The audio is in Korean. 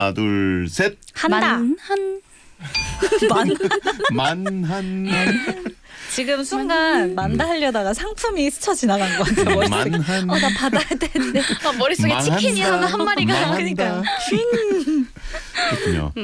하나 둘 셋. 한다. 만한. 지금 순간 만다 하려다가 상품이 스쳐 지나간 것 같아. 만한. 나 받아야 되는데. 머릿속에 치킨이 한 마리가. 그러니까. 그렇군요.